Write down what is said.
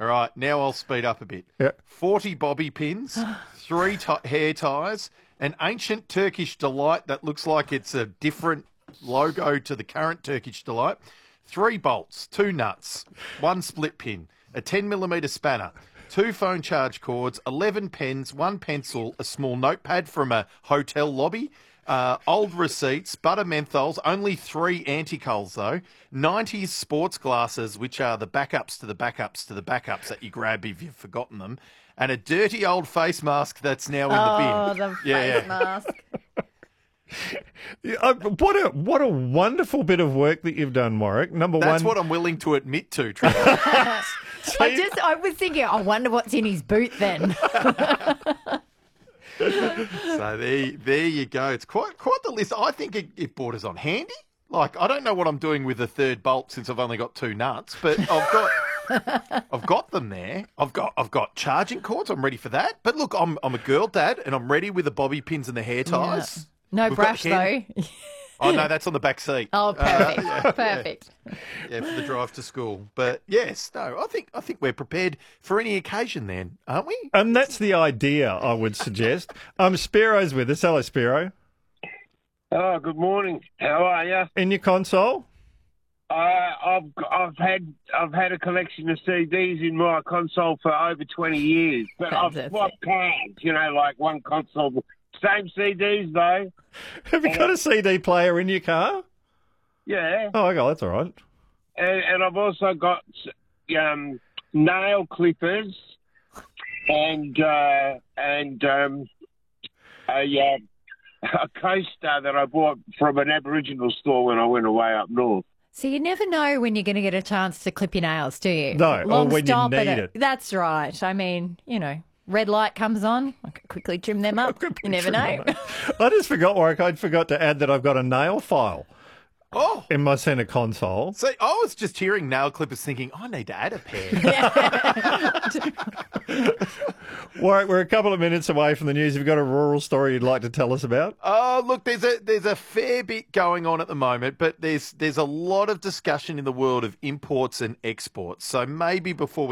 All right, now I'll speed up a bit. Yeah. 40 bobby pins, 3 hair ties, an ancient Turkish delight that looks like it's a different logo to the current Turkish delight, 3 bolts, 2 nuts, 1 split pin, a 10mm spanner, 2 phone charge cords, 11 pens, 1 pencil, a small notepad from a hotel lobby, old receipts, butter menthols, only 3 anti-coals though, 90s sports glasses, which are the backups to the backups to the backups that you grab if you've forgotten them, and a dirty old face mask that's now in the bin. Oh, the face mask. What a wonderful bit of work that you've done, Warwick. Number one. That's what I'm willing to admit to, Trevor. I was thinking, I wonder what's in his boot then. So there you go. It's quite the list. I think it borders on handy. Like, I don't know what I'm doing with the third bolt since I've only got 2 nuts, but I've got them there. I've got charging cords. I'm ready for that. But look, I'm a girl dad, and I'm ready with the bobby pins and the hair ties. Yeah. No We've got brush though. Oh no, that's on the back seat. Oh, perfect, perfect. Yeah, for the drive to school. But yes, no, I think we're prepared for any occasion then, aren't we? And that's the idea, I would suggest. Spiro's with us. Hello, Spiro. Oh, good morning. How are you? In your console? I've had a collection of CDs in my console for over 20 years, but I've swapped cards. Like one console, same CDs though. Have you got a CD player in your car? Yeah. Oh, okay, that's all right. And I've also got nail clippers and a coaster that I bought from an Aboriginal store when I went away up north. So you never know when you're going to get a chance to clip your nails, do you? No, or when you need it. That's right. I mean, red light comes on, I can quickly trim them up. You never know. I just forgot, Warwick, I forgot to add that I've got a nail file in my centre console. So I was just hearing nail clippers thinking, I need to add a pair. Warwick, we're a couple of minutes away from the news. Have you got a rural story you'd like to tell us about? Oh, look, there's a fair bit going on at the moment, but there's a lot of discussion in the world of imports and exports. So maybe before